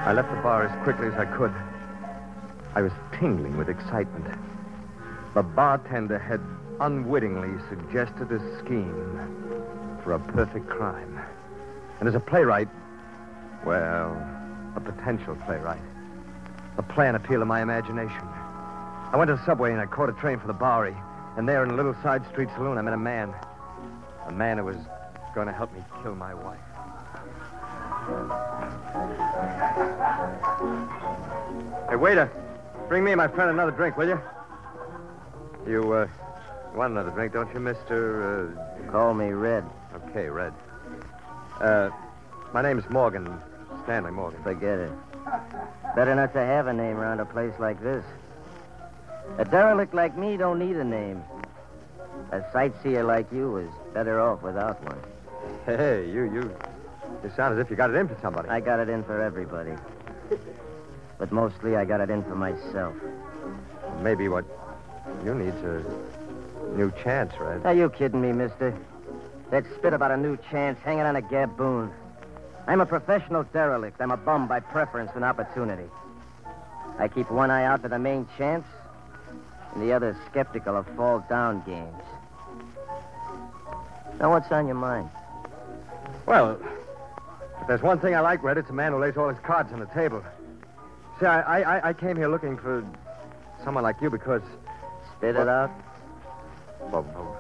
I left the bar as quickly as I could. I was tingling with excitement. The bartender had unwittingly suggested a scheme for a perfect crime. And as a playwright, well, a potential playwright, the plan appealed to my imagination. I went to the subway and I caught a train for the Bowery. And there in a little side street saloon, I met a man. A man who was going to help me kill my wife. Hey, waiter, bring me and my friend another drink, will you? You want another drink, don't you, Mr. Call me Red. Okay, Red. My name's Morgan. Stanley Morgan. Forget it. Better not to have a name around a place like this. A derelict like me don't need a name. A sightseer like you is better off without one. Hey, you sound as if you got it in for somebody. I got it in for everybody. But mostly I got it in for myself. Maybe what you need's a new chance, Red. Are you kidding me, mister? That spit about a new chance hanging on a gaboon. I'm a professional derelict. I'm a bum by preference and opportunity. I keep one eye out for the main chance, and the other skeptical of fall-down games. Now, what's on your mind? Well, if there's one thing I like, Red, it's a man who lays all his cards on the table. See, I came here looking for someone like you because... Spit it out? Well,